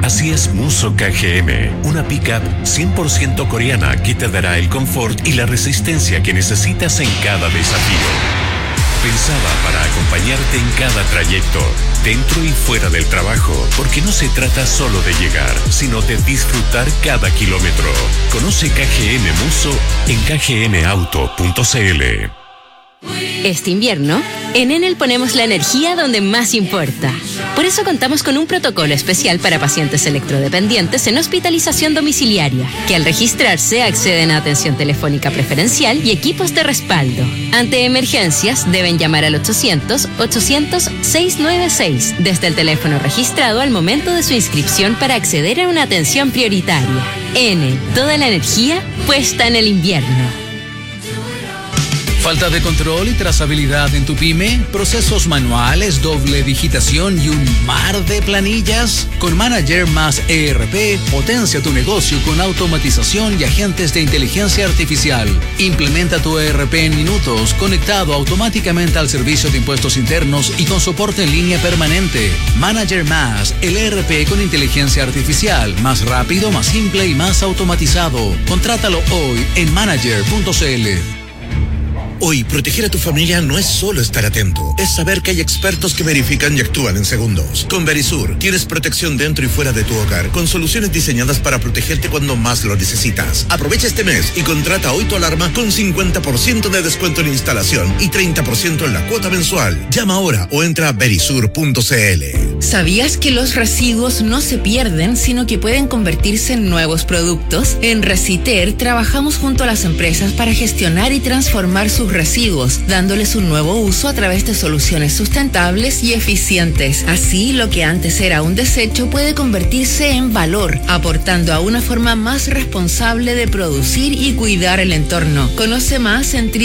Así es Musso KGM, una pickup 100% coreana que te dará el confort y la resistencia que necesitas en cada desafío. Pensada para acompañarte en cada trayecto, dentro y fuera del trabajo, porque no se trata solo de llegar, sino de disfrutar cada kilómetro. Conoce KGM Musso en kgmauto.cl. Este invierno, en Enel ponemos la energía donde más importa. Por eso contamos con un protocolo especial para pacientes electrodependientes en hospitalización domiciliaria, que al registrarse acceden a atención telefónica preferencial y equipos de respaldo. Ante emergencias, deben llamar al 800-800-696 desde el teléfono registrado al momento de su inscripción para acceder a una atención prioritaria. Enel, toda la energía puesta en el invierno. ¿Falta de control y trazabilidad en tu pyme? ¿Procesos manuales, doble digitación y un mar de planillas? Con Manager más ERP, potencia tu negocio con automatización y agentes de inteligencia artificial. Implementa tu ERP en minutos, conectado automáticamente al servicio de impuestos internos y con soporte en línea permanente. Manager más, el ERP con inteligencia artificial, más rápido, más simple y más automatizado. Contrátalo hoy en manager.cl. Hoy, proteger a tu familia no es solo estar atento, es saber que hay expertos que verifican y actúan en segundos. Con Verisur, tienes protección dentro y fuera de tu hogar, con soluciones diseñadas para protegerte cuando más lo necesitas. Aprovecha este mes y contrata hoy tu alarma con 50% de descuento en instalación y 30% en la cuota mensual. Llama ahora o entra a verisur.cl. ¿Sabías que los residuos no se pierden, sino que pueden convertirse en nuevos productos? En Reciter trabajamos junto a las empresas para gestionar y transformar sus residuos, dándoles un nuevo uso a través de soluciones sustentables y eficientes. Así, lo que antes era un desecho puede convertirse en valor, aportando a una forma más responsable de producir y cuidar el entorno. Conoce más en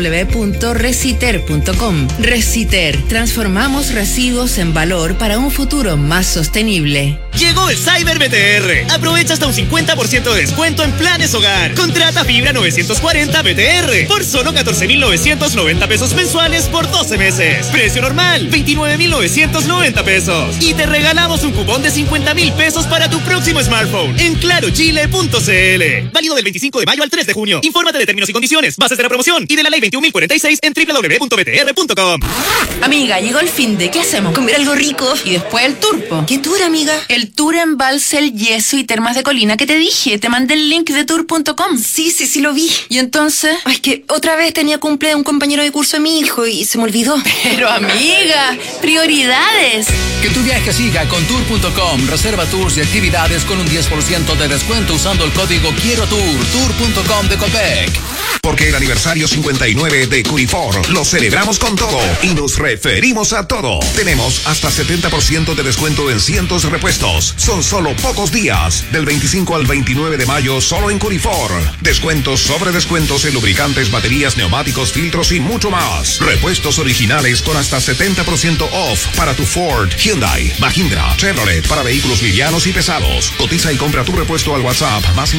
www.reciter.com. Reciter, transformamos residuos en valor para un futuro más sostenible. Llegó el Cyber BTR. Aprovecha hasta un 50% de descuento en planes hogar. Contrata fibra 940 BTR por solo 14,990 pesos mensuales por 12 meses. Precio normal, 29,990 pesos. Y te regalamos un cupón de 50,000 pesos para tu próximo smartphone en clarochile.cl. Válido del 25 de mayo al 3 de junio. Infórmate de términos y condiciones, bases de la promoción y de la ley 21.046 en www.btr.com. Amiga, llegó el fin de. ¿Qué hacemos? Comer algo rico y después el turpo. ¿Qué tour, amiga? El tour en Balsel, Yeso y Termas de Colina que te dije. Te mandé el link de tour.com. Sí, lo vi. ¿Y entonces? Ay, que otra vez tenía cumple de un compañero de curso de mi hijo y se me olvidó. Pero amiga, prioridades. Que tu viaje siga con tour.com. Reserva tours y actividades con un 10% de descuento usando el código Quiero Tour. Tour.com de Copec. Porque el aniversario 59 de Curifor lo celebramos con todo y nos referimos a todo. Tenemos hasta 70% de descuento en cientos de repuestos. Son solo pocos días. Del 25 al 29 de mayo solo en Curifor. Descuentos sobre descuentos en lubricantes, baterías, neumáticos, filtros y mucho más. Repuestos originales con hasta 70% off para tu Ford, Hyundai, Mahindra, Chevrolet para vehículos livianos y pesados. Cotiza y compra tu repuesto al WhatsApp más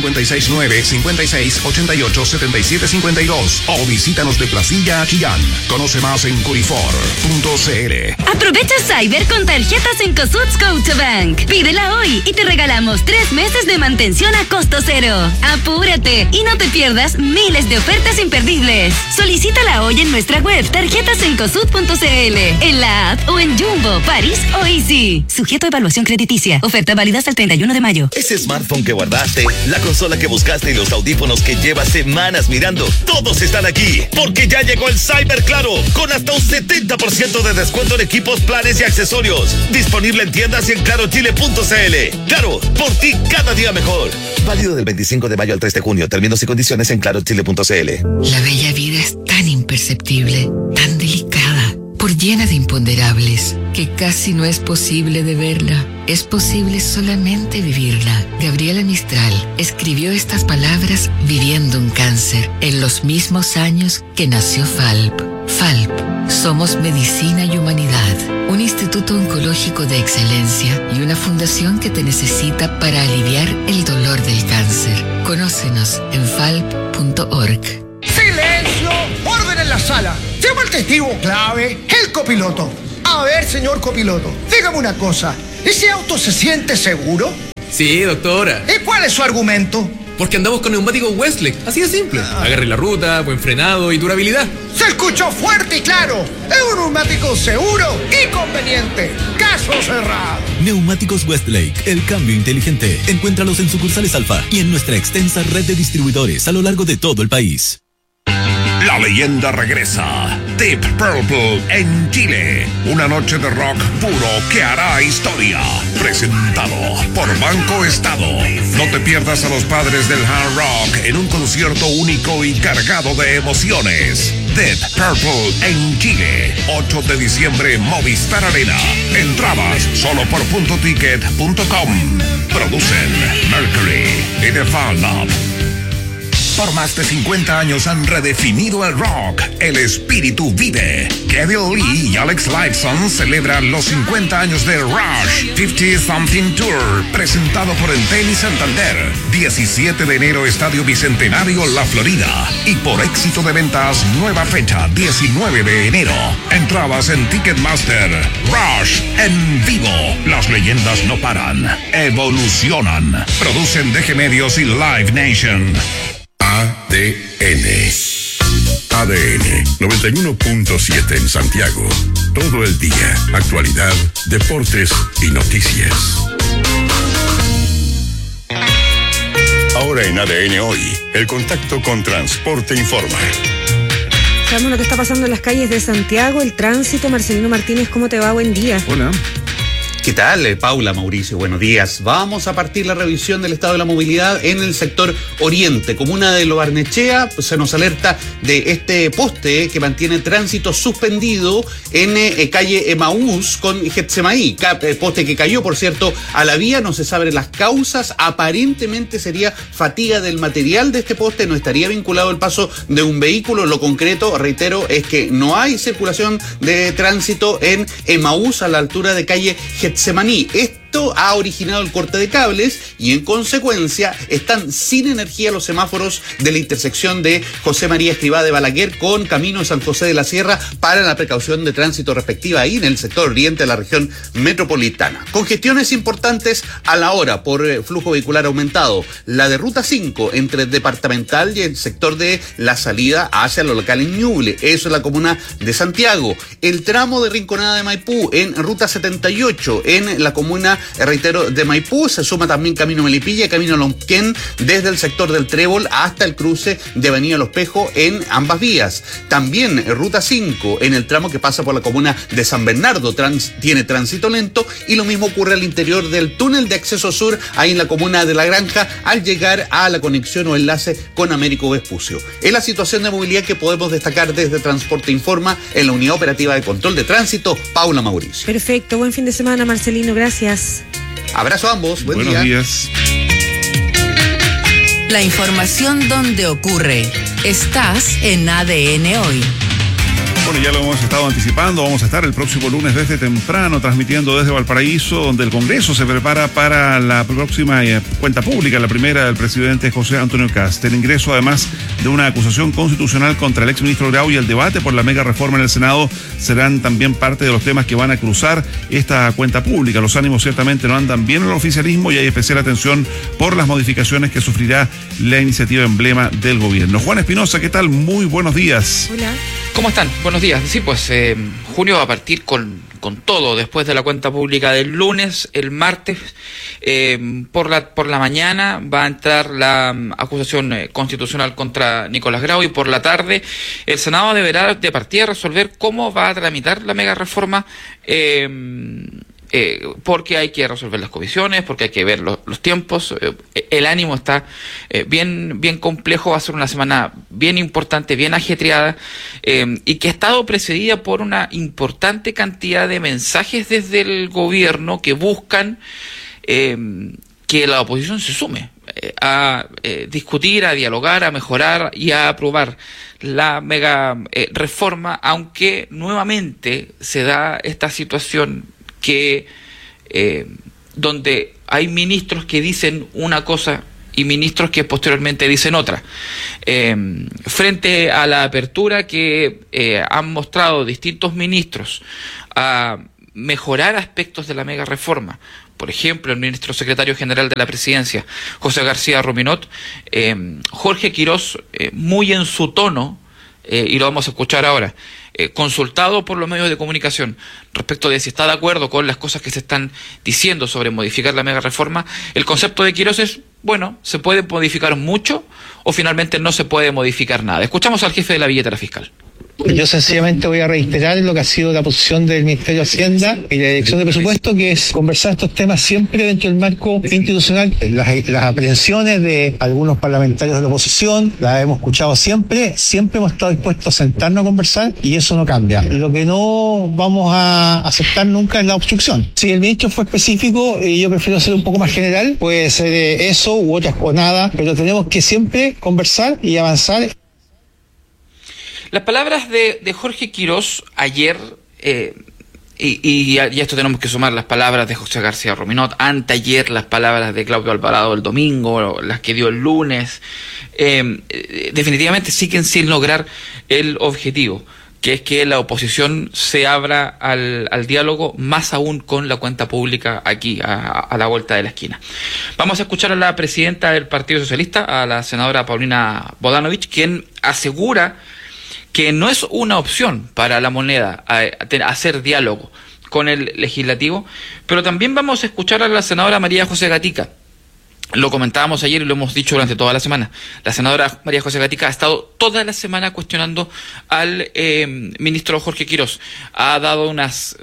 569-5688-7752 o visítanos de Placilla a Chillán. Conoce más en curifor.cl. Aprovecha Cyber con tarjetas en Cosuts Scotiabank. Pídela hoy y te regalamos 3 meses de mantención a costo cero. Apúrate y no te pierdas miles de ofertas imperdibles. Solicítala hoy en nuestra web tarjetasencosud.cl, en la app o en Jumbo, París o Easy. Sujeto a evaluación crediticia. Oferta válida hasta el 31 de mayo. Ese smartphone que guardaste, la consola que buscaste y los audífonos que llevas semanas mirando, todos están aquí, porque ya llegó el Cyber Claro, con hasta un 70% de descuento en equipos, planes y accesorios. Disponible en tiendas y en clarochile.cl. Claro, por ti cada día mejor. Válido del 25 de mayo al 3 de junio. Términos y condiciones en clarochile.cl. La bella vida es tan imperceptible, tan delicada, por llena de imponderables, que casi no es posible de verla. Es posible solamente vivirla. Gabriela Mistral escribió estas palabras viviendo un cáncer en los mismos años que nació FALP. FALP, somos medicina y humanidad, un instituto oncológico de excelencia y una fundación que te necesita para aliviar el dolor del cáncer. Conócenos en falp.org. ¡Silencio! ¡Orden en la sala! Llama al testigo clave, el copiloto. A ver, señor copiloto, dígame una cosa. ¿Ese auto se siente seguro? Sí, doctora. ¿Y cuál es su argumento? Porque andamos con neumáticos Westlake, así de simple. Agarre la ruta, buen frenado y durabilidad. Se escuchó fuerte y claro. Es un neumático seguro y conveniente. Caso cerrado. Neumáticos Westlake, el cambio inteligente. Encuéntralos en sucursales Alfa y en nuestra extensa red de distribuidores a lo largo de todo el país. La leyenda regresa. Deep Purple en Chile. Una noche de rock puro que hará historia. Presentado por Banco Estado. No te pierdas a los padres del hard rock en un concierto único y cargado de emociones. Deep Purple en Chile. 8 de diciembre, Movistar Arena. Entradas solo por puntoticket.com. Producen Mercury y The Fan Lab. Por más de 50 años han redefinido el rock. El espíritu vive. Kevin Lee y Alex Lifeson celebran los 50 años de Rush 50 Something Tour, presentado por Entel y Santander. 17 de enero, Estadio Bicentenario, La Florida. Y por éxito de ventas, nueva fecha, 19 de enero. Entradas en Ticketmaster. Rush en vivo. Las leyendas no paran, evolucionan. Producen DG Medios y Live Nation. ADN 91.7 en Santiago. Todo el día. Actualidad, deportes y noticias. Ahora en ADN Hoy, el contacto con Transporte Informa. Sabemos lo que está pasando en las calles de Santiago, el tránsito. Marcelino Martínez, ¿cómo te va? Buen día. Hola. ¿Qué tal, Paula, Mauricio? Buenos días. Vamos a partir la revisión del estado de la movilidad en el sector oriente. Comuna de Lo Barnechea, pues, se nos alerta de este poste que mantiene tránsito suspendido en calle Emaús con Getsemaní. Poste que cayó, por cierto, a la vía. No se saben las causas. Aparentemente sería fatiga del material de este poste. No estaría vinculado al paso de un vehículo. Lo concreto, reitero, es que no hay circulación de tránsito en Emaús a la altura de calle Getsemaní. Esto ha originado el corte de cables y en consecuencia están sin energía los semáforos de la intersección de José María Escrivá de Balaguer con Camino de San José de la Sierra para la precaución de tránsito respectiva ahí en el sector oriente de la región metropolitana. Congestiones importantes a la hora por flujo vehicular aumentado. La de Ruta 5 entre Departamental y el sector de la salida hacia lo local en Ñuble. Eso es la comuna de Santiago. El tramo de Rinconada de Maipú en Ruta 78 en la comuna, reitero, de Maipú. Se suma también Camino Melipilla y Camino Lonquén desde el sector del Trébol hasta el cruce de Avenida Los Pejos en ambas vías. También Ruta 5 en el tramo que pasa por la comuna de San Bernardo tiene tránsito lento y lo mismo ocurre al interior del túnel de acceso sur ahí en la comuna de La Granja al llegar a la conexión o enlace con Américo Vespucio. Es la situación de movilidad que podemos destacar desde Transporte Informa en la Unidad Operativa de Control de Tránsito. Paula, Mauricio. Perfecto, buen fin de semana, Marcelino, gracias. Abrazo a ambos, buenos días. La información donde ocurre. Estás en ADN Hoy. Bueno, ya lo hemos estado anticipando, vamos a estar el próximo lunes desde temprano transmitiendo desde Valparaíso, donde el Congreso se prepara para la próxima cuenta pública, la primera del presidente José Antonio Kast. El ingreso, además de una acusación constitucional contra el exministro Grau y el debate por la mega reforma en el Senado serán también parte de los temas que van a cruzar esta cuenta pública. Los ánimos ciertamente no andan bien en el oficialismo y hay especial atención por las modificaciones que sufrirá la iniciativa emblema del gobierno. Juan Espinosa, ¿qué tal? Muy buenos días. Hola. ¿Cómo están? Buenos días. Sí, pues junio va a partir con todo. Después de la cuenta pública del lunes, el martes, por la mañana va a entrar la acusación constitucional contra Nicolás Grau y por la tarde el Senado deberá de partida resolver cómo va a tramitar la mega reforma. Porque hay que resolver las comisiones, porque hay que ver los tiempos. El ánimo está bien complejo. Va a ser una semana bien importante, bien ajetreada, y que ha estado precedida por una importante cantidad de mensajes desde el gobierno que buscan que la oposición se sume a discutir, a dialogar, a mejorar y a aprobar la mega reforma, aunque nuevamente se da esta situación que donde hay ministros que dicen una cosa y ministros que posteriormente dicen otra. Frente a la apertura que han mostrado distintos ministros a mejorar aspectos de la mega reforma, por ejemplo, el ministro secretario general de la Presidencia, José García Ruminot, Jorge Quirós, muy en su tono, y lo vamos a escuchar ahora, consultado por los medios de comunicación respecto de si está de acuerdo con las cosas que se están diciendo sobre modificar la mega reforma, el concepto de Quirós es, bueno, se puede modificar mucho o finalmente no se puede modificar nada. Escuchamos al jefe de la billetera fiscal. Yo sencillamente voy a reiterar lo que ha sido la posición del Ministerio de Hacienda y la Dirección de Presupuesto, que es conversar estos temas siempre dentro del marco institucional. Las aprehensiones de algunos parlamentarios de la oposición las hemos escuchado siempre hemos estado dispuestos a sentarnos a conversar y eso no cambia. Lo que no vamos a aceptar nunca es la obstrucción. Si el ministro fue específico y yo prefiero ser un poco más general, puede ser eso u otras o nada, pero tenemos que siempre conversar y avanzar. Las palabras de Jorge Quirós ayer, y a esto tenemos que sumar las palabras de José García Ruminot, anteayer las palabras de Claudio Alvarado el domingo, las que dio el lunes, definitivamente siguen sin lograr el objetivo, que es que la oposición se abra al diálogo, más aún con la cuenta pública aquí, a la vuelta de la esquina. Vamos a escuchar a la presidenta del Partido Socialista, a la senadora Paulina Bodanovich, quien asegura que no es una opción para la moneda hacer diálogo con el legislativo, pero también vamos a escuchar a la senadora María José Gatica. Lo comentábamos ayer y lo hemos dicho durante toda la semana. La senadora María José Gatica ha estado toda la semana cuestionando al ministro Jorge Quirós. Ha dado unas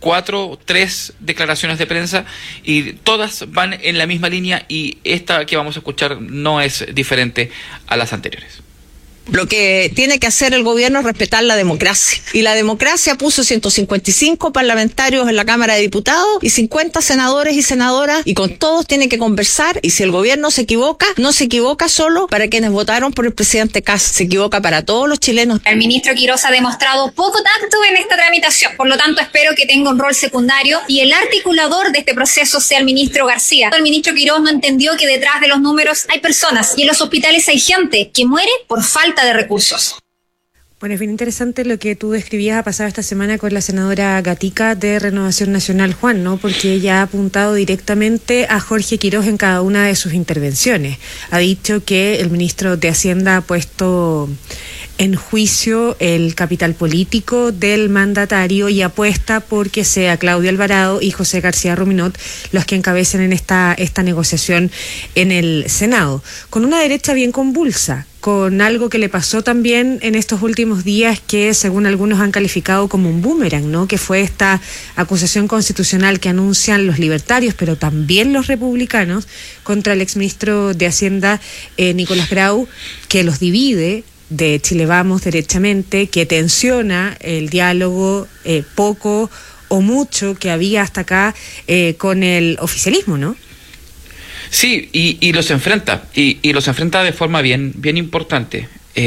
3 declaraciones de prensa y todas van en la misma línea, y esta que vamos a escuchar no es diferente a las anteriores. Lo que tiene que hacer el gobierno es respetar la democracia. Y la democracia puso 155 parlamentarios en la Cámara de Diputados y 50 senadores y senadoras, y con todos tiene que conversar. Y si el gobierno se equivoca, no se equivoca solo para quienes votaron por el presidente Kast, se equivoca para todos los chilenos. El ministro Quirós ha demostrado poco tacto en esta tramitación. Por lo tanto, espero que tenga un rol secundario y el articulador de este proceso sea el ministro García. El ministro Quirós no entendió que detrás de los números hay personas, y en los hospitales hay gente que muere por falta de recursos. Bueno, es bien interesante lo que tú describías ha pasado esta semana con la senadora Gatica de Renovación Nacional, Juan, ¿no? Porque ella ha apuntado directamente a Jorge Quirós en cada una de sus intervenciones. Ha dicho que el ministro de Hacienda ha puesto en juicio el capital político del mandatario y apuesta porque sea Claudio Alvarado y José García Ruminot los que encabecen en esta negociación en el Senado, con una derecha bien convulsa, con algo que le pasó también en estos últimos días que según algunos han calificado como un boomerang, ¿no? Que fue esta acusación constitucional que anuncian los libertarios, pero también los republicanos, contra el exministro de Hacienda, Nicolás Grau, que los divide de Chile Vamos derechamente, que tensiona el diálogo poco o mucho que había hasta acá con el oficialismo, ¿no? Sí, y los enfrenta, y los enfrenta de forma bien importante.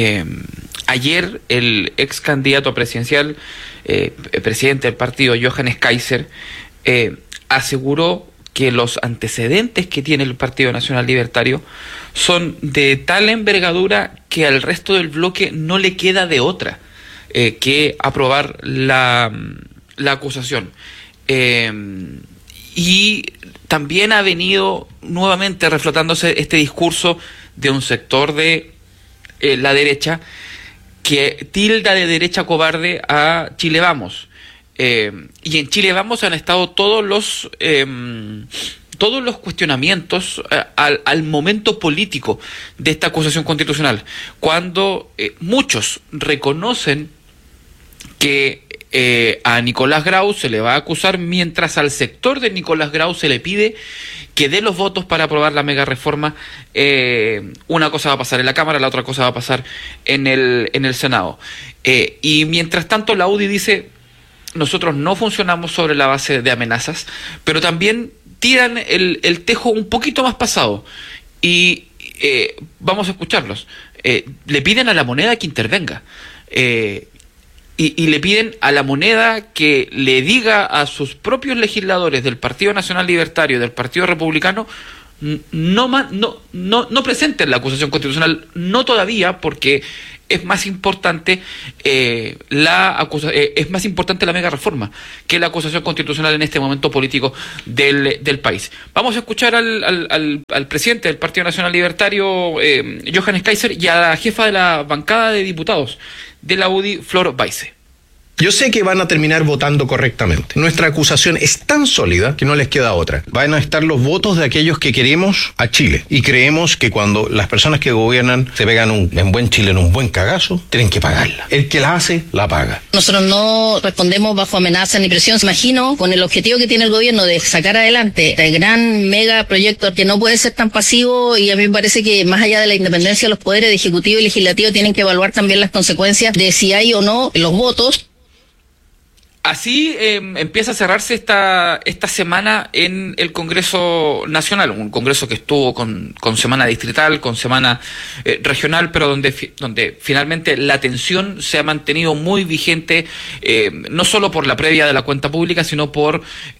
Ayer el ex candidato presidencial, presidente del partido, Johannes Kaiser, aseguró que los antecedentes que tiene el Partido Nacional Libertario son de tal envergadura que al resto del bloque no le queda de otra que aprobar la acusación. Y también ha venido nuevamente reflotándose este discurso de un sector de la derecha que tilda de derecha cobarde a Chile Vamos. Y en Chile Vamos han estado todos los cuestionamientos al momento político de esta acusación constitucional, cuando muchos reconocen que a Nicolás Grau se le va a acusar, mientras al sector de Nicolás Grau se le pide que dé los votos para aprobar la mega reforma. Una cosa va a pasar en la Cámara, la otra cosa va a pasar en el Senado. Y mientras tanto la UDI dice: nosotros no funcionamos sobre la base de amenazas, pero también tiran el tejo un poquito más pasado. Y vamos a escucharlos. Le piden a la moneda que intervenga. Y le piden a la moneda que le diga a sus propios legisladores del Partido Nacional Libertario, del Partido Republicano: no presenten la acusación constitucional, no todavía, porque es más importante es más importante la mega reforma que la acusación constitucional en este momento político del país. Vamos a escuchar al presidente del Partido Nacional Libertario, Johannes Kaiser, y a la jefa de la bancada de diputados de la UDI, Flor Baise. Yo sé que van a terminar votando correctamente. Nuestra acusación es tan sólida que no les queda otra. Van a estar los votos de aquellos que queremos a Chile. Y creemos que cuando las personas que gobiernan se pegan en buen Chile en un buen cagazo, tienen que pagarla. El que la hace, la paga. Nosotros no respondemos bajo amenaza ni presión. Imagino con el objetivo que tiene el gobierno de sacar adelante el gran mega proyecto que no puede ser tan pasivo, y a mí me parece que más allá de la independencia, los poderes de ejecutivo y legislativo tienen que evaluar también las consecuencias de si hay o no los votos. Así empieza a cerrarse esta semana en el Congreso Nacional, un Congreso que estuvo con semana distrital, con semana regional, pero donde finalmente la tensión se ha mantenido muy vigente, no solo por la previa de la cuenta pública, sino por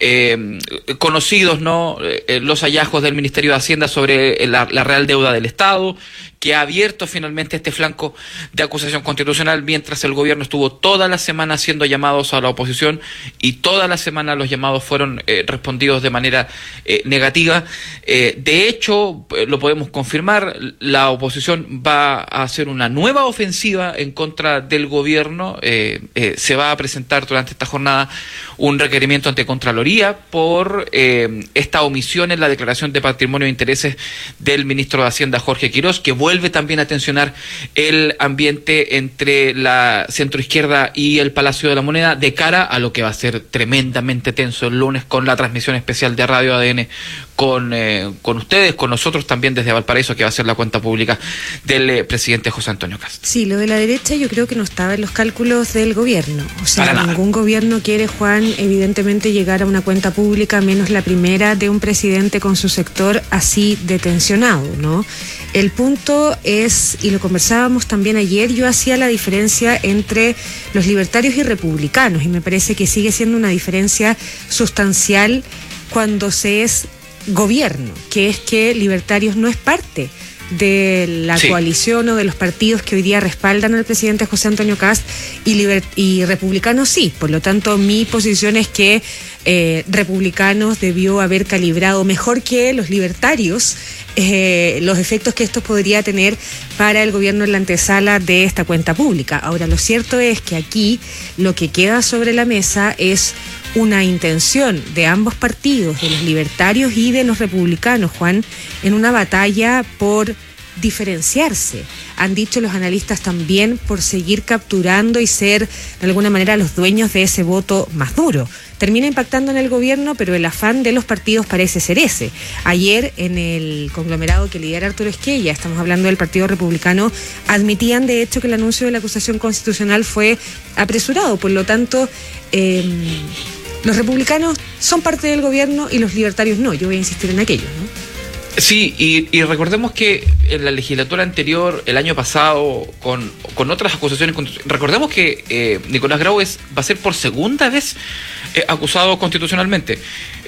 conocidos, ¿no? Los hallazgos del Ministerio de Hacienda sobre la real deuda del Estado, que ha abierto finalmente este flanco de acusación constitucional, mientras el gobierno estuvo toda la semana haciendo llamados a la oposición, y toda la semana los llamados fueron respondidos de manera negativa. De hecho, lo podemos confirmar, la oposición va a hacer una nueva ofensiva en contra del gobierno. Se va a presentar durante esta jornada un requerimiento ante Contraloría por esta omisión en la declaración de patrimonio e intereses del ministro de Hacienda, Jorge Quirós, que vuelve también a tensionar el ambiente entre la centroizquierda y el Palacio de la Moneda, de cara a lo que va a ser tremendamente tenso el lunes con la transmisión especial de Radio ADN con ustedes, con nosotros también desde Valparaíso, que va a ser la cuenta pública del presidente José Antonio Kast. Sí, lo de la derecha yo creo que no estaba en los cálculos del gobierno. O sea, ningún gobierno quiere, Juan, evidentemente llegar a una cuenta pública, menos la primera de un presidente con su sector así de tensionado, ¿no? El punto es, y lo conversábamos también ayer, yo hacía la diferencia entre los libertarios y republicanos, y me parece que sigue siendo una diferencia sustancial cuando se es gobierno, que es que libertarios no es parte de la coalición o de los partidos que hoy día respaldan al presidente José Antonio Kast, y republicanos sí. Por lo tanto, mi posición es que republicanos debió haber calibrado mejor que los libertarios los efectos que esto podría tener para el gobierno en la antesala de esta cuenta pública. Ahora, lo cierto es que aquí lo que queda sobre la mesa es una intención de ambos partidos, de los libertarios y de los republicanos, Juan, en una batalla por diferenciarse. Han dicho los analistas también por seguir capturando y ser de alguna manera los dueños de ese voto más duro. Termina impactando en el gobierno, pero el afán de los partidos parece ser ese. Ayer, en el conglomerado que lidera Arturo Esquella, estamos hablando del Partido Republicano, admitían de hecho que el anuncio de la acusación constitucional fue apresurado. Por lo tanto, los republicanos son parte del gobierno y los libertarios no. Yo voy a insistir en aquello, ¿no? Sí, y recordemos que en la legislatura anterior, el año pasado, con otras acusaciones, recordemos que Nicolás Grau va a ser por segunda vez acusado constitucionalmente.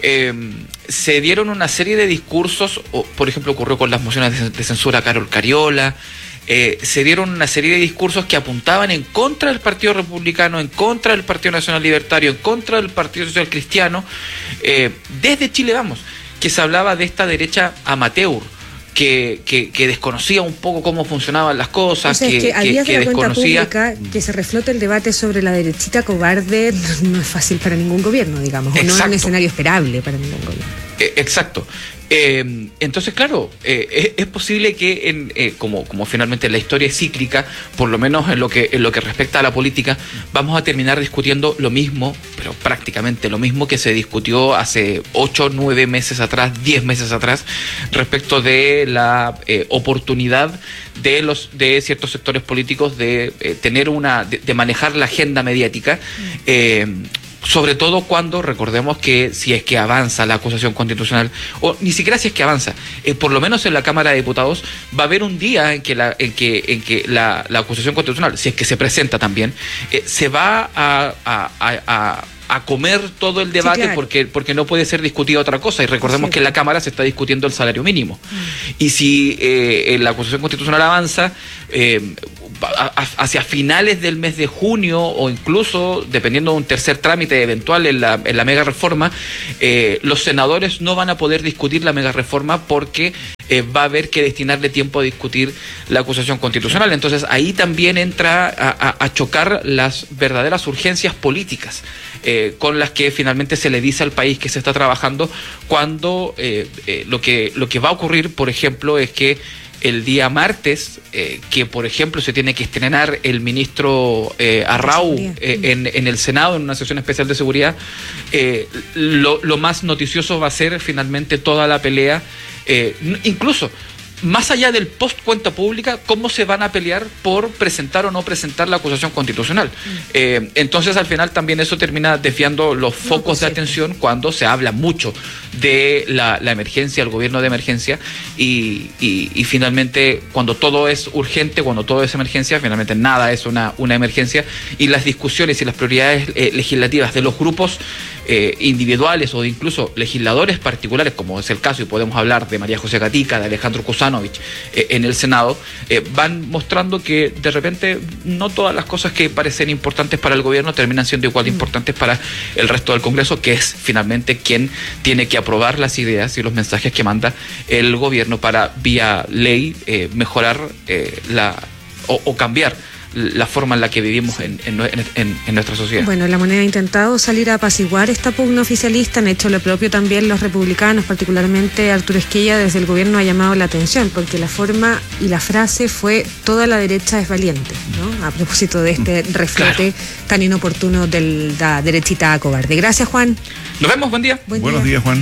Se dieron una serie de discursos, por ejemplo, ocurrió con las mociones de censura a Carol Cariola. Se dieron una serie de discursos que apuntaban en contra del Partido Republicano, en contra del Partido Nacional Libertario, en contra del Partido Social Cristiano, desde Chile Vamos, que se hablaba de esta derecha amateur, que desconocía un poco cómo funcionaban las cosas, o sea, que a días de la desconocía... cuenta pública, que se reflote el debate sobre la derechita cobarde no es fácil para ningún gobierno, digamos, o no es un escenario esperable para ningún gobierno. Exacto. Entonces, claro, es posible que como finalmente la historia es cíclica, por lo menos en lo que respecta a la política, vamos a terminar discutiendo lo mismo, pero prácticamente lo mismo que se discutió hace 8, 9 meses atrás, 10 meses atrás, respecto de la oportunidad de ciertos sectores políticos de tener de manejar la agenda mediática. Sobre todo cuando recordemos que si es que avanza la acusación constitucional, o ni siquiera si es que avanza, por lo menos en la Cámara de Diputados va a haber un día en que la acusación constitucional, si es que se presenta también, se va a a comer todo el debate, sí, claro, porque no puede ser discutida otra cosa. Y recordemos que en la Cámara se está discutiendo el salario mínimo. Y si la acusación constitucional avanza hacia finales del mes de junio, o incluso dependiendo de un tercer trámite eventual en la mega reforma, los senadores no van a poder discutir la mega reforma porque va a haber que destinarle tiempo a discutir la acusación constitucional. Entonces ahí también entra a chocar las verdaderas urgencias políticas con las que finalmente se le dice al país que se está trabajando, cuando lo que va a ocurrir, por ejemplo, es que el día martes, que por ejemplo se tiene que estrenar el ministro Arrau en el Senado, en una sesión especial de seguridad, lo más noticioso va a ser finalmente toda la pelea, incluso más allá del post cuenta pública, cómo se van a pelear por presentar o no presentar la acusación constitucional. Entonces al final también eso termina desviando los focos de atención cuando se habla mucho de la emergencia, el gobierno de emergencia, y finalmente cuando todo es urgente, cuando todo es emergencia, finalmente nada es una emergencia, y las discusiones y las prioridades legislativas de los grupos individuales o de incluso legisladores particulares, como es el caso, y podemos hablar de María José Gatica, de Alejandro Kuzanovich en el Senado, van mostrando que de repente no todas las cosas que parecen importantes para el gobierno terminan siendo igual de importantes para el resto del Congreso, que es finalmente quien tiene que aprobar las ideas y los mensajes que manda el gobierno para, vía ley, mejorar o cambiar la forma en la que vivimos en nuestra sociedad. Bueno, la Moneda ha intentado salir a apaciguar esta pugna oficialista, han hecho lo propio también los republicanos, particularmente Arturo Esquella. Desde el gobierno ha llamado la atención, porque la forma y la frase fue "toda la derecha es valiente", ¿no? A propósito de este reflote tan inoportuno de la derechita cobarde. Gracias, Juan. Nos vemos, buen día. Buenos días, Juan.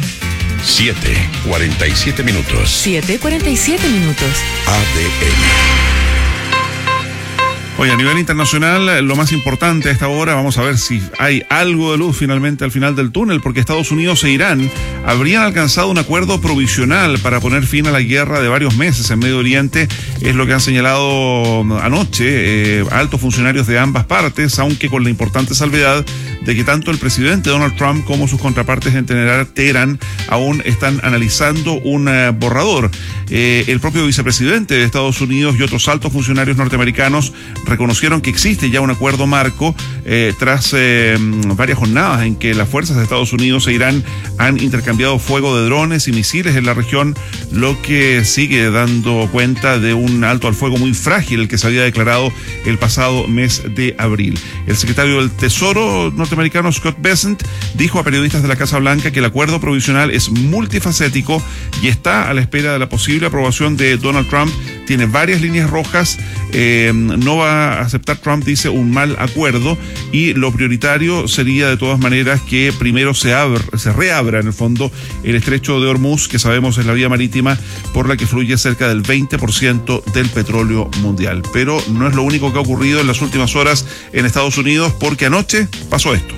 7:47 minutos. 7:47 minutos. ADN. Oye, a nivel internacional, lo más importante a esta hora, vamos a ver si hay algo de luz finalmente al final del túnel, porque Estados Unidos e Irán habrían alcanzado un acuerdo provisional para poner fin a la guerra de varios meses en Medio Oriente. Es lo que han señalado anoche altos funcionarios de ambas partes, aunque con la importante salvedad de que tanto el presidente Donald Trump como sus contrapartes en Teherán aún están analizando un borrador. El propio vicepresidente de Estados Unidos y otros altos funcionarios norteamericanos reconocieron que existe ya un acuerdo marco tras varias jornadas en que las fuerzas de Estados Unidos e Irán han intercambiado fuego de drones y misiles en la región, lo que sigue dando cuenta de un alto al fuego muy frágil, el que se había declarado el pasado mes de abril. El secretario del Tesoro norteamericano, Scott Bessent, dijo a periodistas de la Casa Blanca que el acuerdo provisional es multifacético y está a la espera de la posible aprobación de Donald Trump. Tiene varias líneas rojas, no va a aceptar, Trump dice, un mal acuerdo, y lo prioritario sería de todas maneras que primero se reabra en el fondo el estrecho de Hormuz, que sabemos es la vía marítima por la que fluye cerca del 20% del petróleo mundial. Pero no es lo único que ha ocurrido en las últimas horas en Estados Unidos, porque anoche pasó esto.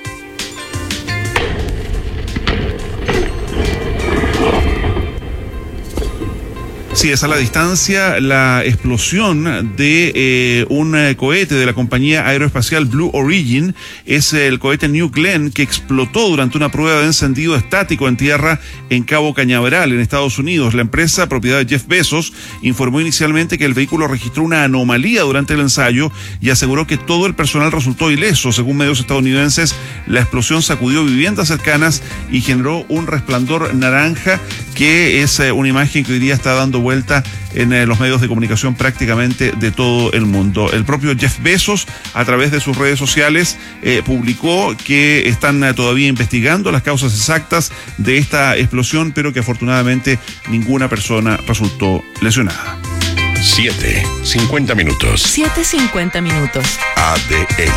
Sí, es a la distancia la explosión de un cohete de la compañía aeroespacial Blue Origin. Es el cohete New Glenn, que explotó durante una prueba de encendido estático en tierra en Cabo Cañaveral, en Estados Unidos. La empresa, propiedad de Jeff Bezos, informó inicialmente que el vehículo registró una anomalía durante el ensayo y aseguró que todo el personal resultó ileso. Según medios estadounidenses, la explosión sacudió viviendas cercanas y generó un resplandor naranja, que es una imagen que hoy día está dando vuelta en los medios de comunicación prácticamente de todo el mundo. El propio Jeff Bezos, a través de sus redes sociales, publicó que están todavía investigando las causas exactas de esta explosión, pero que afortunadamente ninguna persona resultó lesionada. 7:50 minutos. 7:50 minutos. ADN.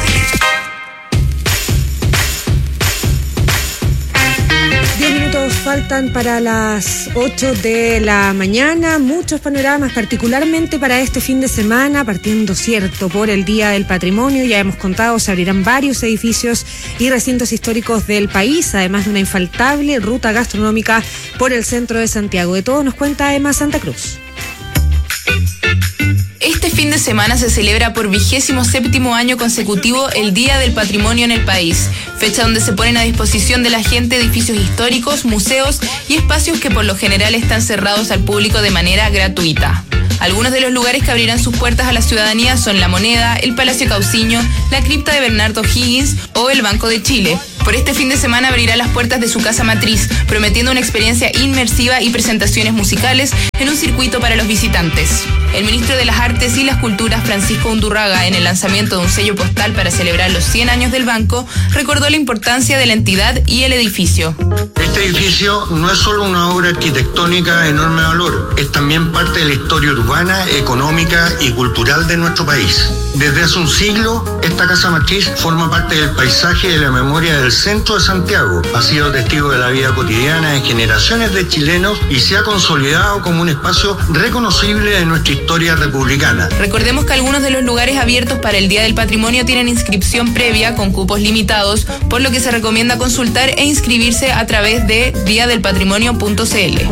10 minutos faltan para las 8 de la mañana. Muchos panoramas, particularmente para este fin de semana, partiendo, cierto, por el Día del Patrimonio. Ya hemos contado, se abrirán varios edificios y recintos históricos del país, además de una infaltable ruta gastronómica por el centro de Santiago. De todo nos cuenta Emma Santa Cruz. Este Este fin de semana se celebra por 27º año consecutivo el Día del Patrimonio en el país, fecha donde se ponen a disposición de la gente edificios históricos, museos y espacios que por lo general están cerrados al público de manera gratuita. Algunos de los lugares que abrirán sus puertas a la ciudadanía son La Moneda, el Palacio Cauciño, la cripta de Bernardo Higgins o el Banco de Chile. Por este fin de semana abrirá las puertas de su casa matriz, prometiendo una experiencia inmersiva y presentaciones musicales en un circuito para los visitantes. El ministro de las Artes y las Culturas, Francisco Undurraga, en el lanzamiento de un sello postal para celebrar los 100 años del banco, recordó la importancia de la entidad y el edificio. Este edificio no es solo una obra arquitectónica de enorme valor, es también parte de la historia urbana, económica y cultural de nuestro país. Desde hace un siglo, esta casa matriz forma parte del paisaje y de la memoria del centro de Santiago. Ha sido testigo de la vida cotidiana de generaciones de chilenos y se ha consolidado como un espacio reconocible de nuestra historia republicana. Recordemos que algunos de los lugares abiertos para el Día del Patrimonio tienen inscripción previa con cupos limitados, por lo que se recomienda consultar e inscribirse a través de diadelpatrimonio.cl.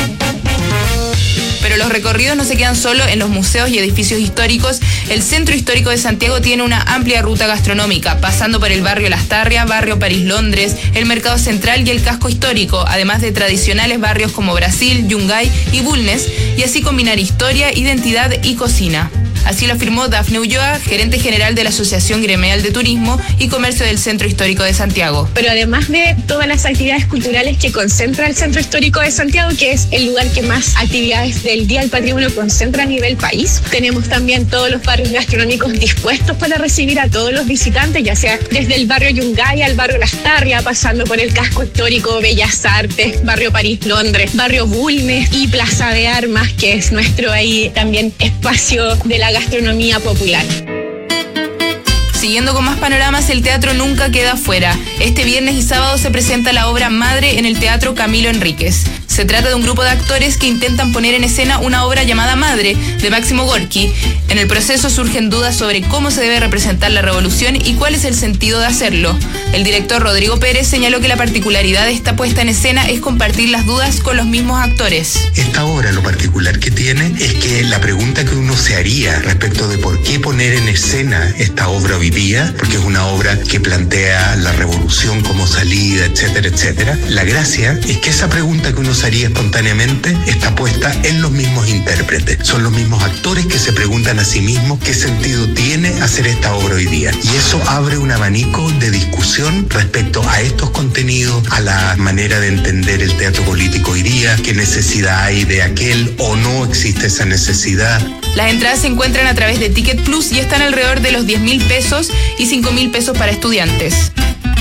Pero los recorridos no se quedan solo en los museos y edificios históricos. El Centro Histórico de Santiago tiene una amplia ruta gastronómica, pasando por el barrio Lastarria, barrio París-Londres, el Mercado Central y el Casco Histórico, además de tradicionales barrios como Brasil, Yungay y Bulnes, y así combinar historia, identidad y cocina. Así lo afirmó Dafne Ulloa, gerente general de la Asociación Gremial de Turismo y Comercio del Centro Histórico de Santiago. Pero además de todas las actividades culturales que concentra el Centro Histórico de Santiago, que es el lugar que más actividades del Día del Patrimonio concentra a nivel país, tenemos también todos los barrios gastronómicos dispuestos para recibir a todos los visitantes, ya sea desde el barrio Yungay al barrio Lastarria, pasando por el Casco Histórico, Bellas Artes, barrio París-Londres, barrio Bulnes y Plaza de Armas, que es nuestro ahí también espacio de la gastronomía popular. Siguiendo con más panoramas, el teatro nunca queda fuera. Este viernes y sábado se presenta la obra Madre en el Teatro Camilo Enríquez. Se trata de un grupo de actores que intentan poner en escena una obra llamada Madre, de Máximo Gorki. En el proceso surgen dudas sobre cómo se debe representar la revolución y cuál es el sentido de hacerlo. El director Rodrigo Pérez señaló que la particularidad de esta puesta en escena es compartir las dudas con los mismos actores. Esta obra, lo particular que tiene es que la pregunta que uno se haría respecto de por qué poner en escena esta obra hoy día, porque es una obra que plantea la revolución como salida, etcétera, etcétera. La gracia es que esa pregunta que uno se haría espontáneamente está puesta en los mismos intérpretes. Son los mismos actores que se preguntan a sí mismos qué sentido tiene hacer esta obra hoy día. Y eso abre un abanico de discusión respecto a estos contenidos, a la manera de entender el teatro político hoy día, qué necesidad hay de aquel o no existe esa necesidad. Las entradas se encuentran a través de Ticket Plus y están alrededor de los 10.000 pesos y 5.000 pesos para estudiantes.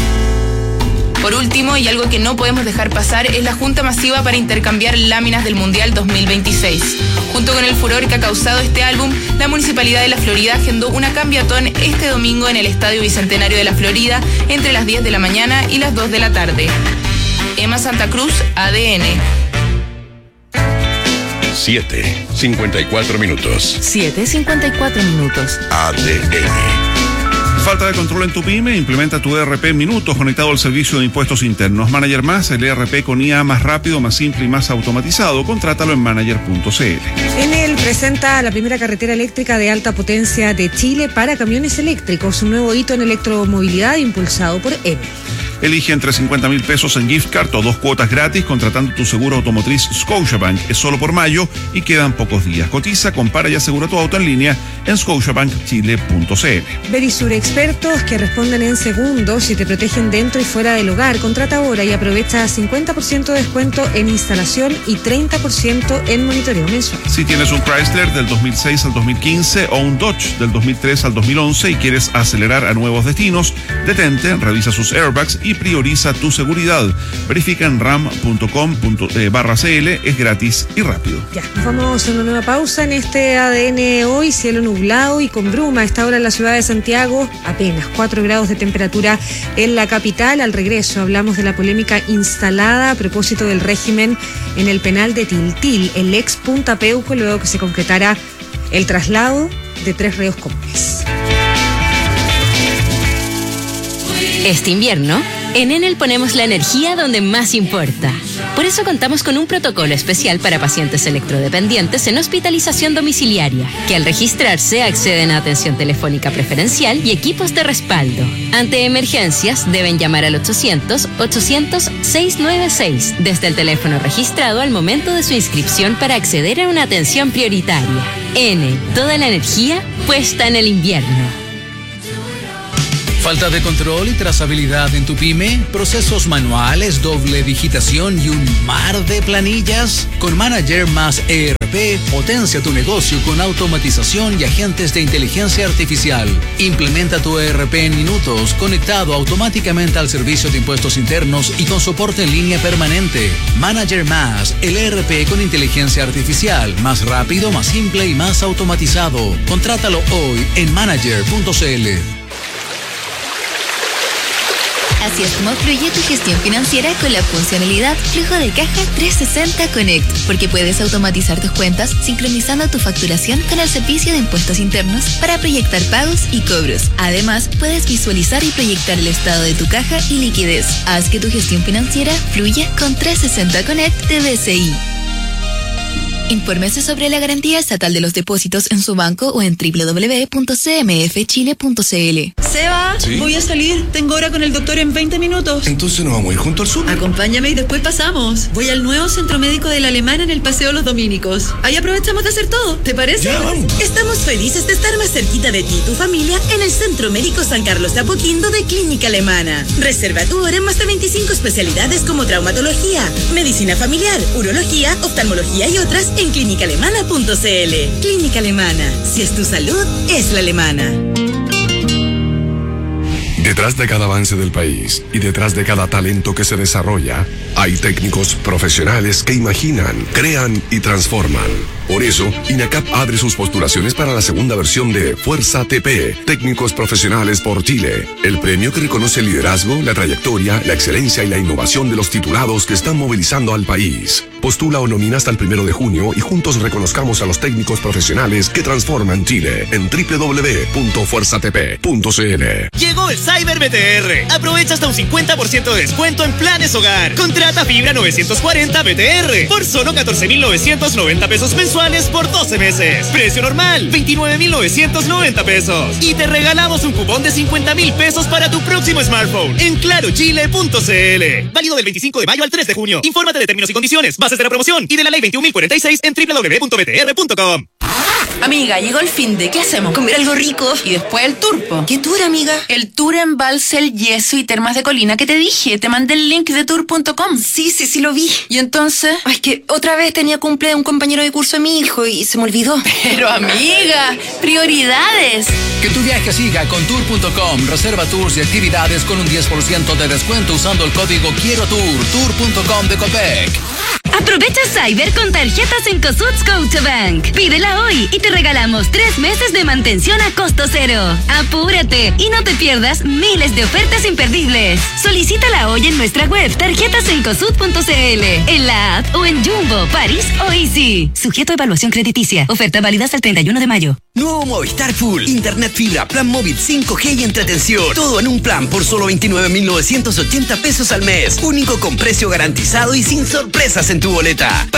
Por último, y algo que no podemos dejar pasar, es la junta masiva para intercambiar láminas del Mundial 2026. Junto con el furor que ha causado este álbum, la Municipalidad de La Florida agendó una cambiatón este domingo en el Estadio Bicentenario de La Florida entre las 10 de la mañana y las 2 de la tarde. Emma Santa Cruz, ADN. 7:54 minutos. 7:54 minutos. ADN. Falta de control en tu pyme, implementa tu ERP Minutos conectado al servicio de impuestos internos. Manager Más, el ERP con IA más rápido, más simple y más automatizado. Contrátalo en manager.cl. Enel presenta la primera carretera eléctrica de alta potencia de Chile para camiones eléctricos, un nuevo hito en electromovilidad impulsado por Enel. Elige entre 50.000 pesos en gift card o 2 cuotas gratis contratando tu seguro automotriz Scotiabank. Es solo por mayo y quedan pocos días. Cotiza, compara y asegura tu auto en línea en scotiabankchile.cl. Verisur, expertos que responden en segundos y te protegen dentro y fuera del hogar. Contrata ahora y aprovecha 50% de descuento en instalación y 30% en monitoreo mensual. Si tienes un Chrysler del 2006 al 2015 o un Dodge del 2003 al 2011 y quieres acelerar a nuevos destinos, detente, revisa sus airbags y prioriza tu seguridad. Verifica en ram.com/cl, es gratis y rápido. Ya, nos vamos a una nueva pausa en este ADN hoy, cielo nublado y con bruma. A esta hora en la ciudad de Santiago, apenas 4 grados de temperatura en la capital. Al regreso hablamos de la polémica instalada a propósito del régimen en el penal de Tiltil, el ex Punta Peuco, luego que se concretara el traslado de 3 reos comunes. Este invierno, En Enel ponemos la energía donde más importa. Por eso contamos con un protocolo especial para pacientes electrodependientes en hospitalización domiciliaria, que al registrarse acceden a atención telefónica preferencial y equipos de respaldo. Ante emergencias, deben llamar al 800-800-696 desde el teléfono registrado al momento de su inscripción para acceder a una atención prioritaria. Enel, toda la energía puesta en el invierno. ¿Falta de control y trazabilidad en tu pyme? ¿Procesos manuales, doble digitación y un mar de planillas? Con Manager más ERP, potencia tu negocio con automatización y agentes de inteligencia artificial. Implementa tu ERP en minutos, conectado automáticamente al servicio de impuestos internos y con soporte en línea permanente. Manager más, el ERP con inteligencia artificial, más rápido, más simple y más automatizado. Contrátalo hoy en manager.cl. Así es como fluye tu gestión financiera con la funcionalidad Flujo de Caja 360 Connect, porque puedes automatizar tus cuentas sincronizando tu facturación con el servicio de impuestos internos para proyectar pagos y cobros. Además, puedes visualizar y proyectar el estado de tu caja y liquidez. Haz que tu gestión financiera fluya con 360 Connect de BCI. Infórmese sobre la garantía estatal de los depósitos en su banco o en www.cmfchile.cl. Seba, ¿sí? Voy a salir. Tengo hora con el doctor en 20 minutos. Entonces nos vamos a ir junto al súper. Acompáñame y después pasamos. Voy al nuevo centro médico de la Alemana en el Paseo Los Dominicos. Ahí aprovechamos de hacer todo. ¿Te parece? Ya, vamos. Estamos felices de estar más cerquita de ti y tu familia en el Centro Médico San Carlos de Apoquindo de Clínica Alemana. Reserva tu hora en más de 25 especialidades como traumatología, medicina familiar, urología, oftalmología y otras en clínicaalemana.cl. Clínica Alemana. Si es tu salud, es la alemana. Detrás de cada avance del país y detrás de cada talento que se desarrolla, hay técnicos profesionales que imaginan, crean y transforman. Por eso, INACAP abre sus postulaciones para la segunda versión de Fuerza TP, Técnicos Profesionales por Chile, el premio que reconoce el liderazgo, la trayectoria, la excelencia y la innovación de los titulados que están movilizando al país. Postula o nomina hasta el 1 de junio y juntos reconozcamos a los técnicos profesionales que transforman Chile en www.fuerzatp.cl. Llegó el Cyber BTR. Aprovecha hasta un 50% de descuento en planes hogar. Contrata fibra 940 BTR por solo 14,990 pesos mensuales por 12 meses. Precio normal, 29,990 pesos. Y te regalamos un cupón de 50,000 pesos para tu próximo smartphone en clarochile.cl. Válido del 25 de mayo al 3 de junio. Infórmate de términos y condiciones, bases de la promoción y de la ley 21.046 en www.btr.com. Amiga, llegó el finde. ¿Qué hacemos? Comer algo rico y después el tour. ¿Qué tour, amiga? El tour en Balsel, Yeso y Termas de Colina que te dije. Te mandé el link de tour.com. Sí, lo vi. ¿Y entonces? Ay, es que otra vez tenía cumple de un compañero de curso de mi hijo y se me olvidó. Pero amiga, prioridades. Que tu viaje siga con tour.com. Reserva tours y actividades con un 10% de descuento usando el código Quiero Tour. Tour.com de Copec. Aprovecha Cyber con tarjetas en Cosut Scotiabank. Pídela hoy y te regalamos 3 meses de mantención a costo cero. Apúrate y no te pierdas miles de ofertas imperdibles. Solicítala hoy en nuestra web tarjetasencosut.cl, en la app o en Jumbo, París o Easy. Sujeto a evaluación crediticia. Oferta válida hasta el 31 de mayo. Nuevo Movistar Full. Internet fibra, plan móvil 5G y entretención. Todo en un plan por solo 29,980 pesos al mes. Único con precio garantizado y sin sorpresas en tu boleta.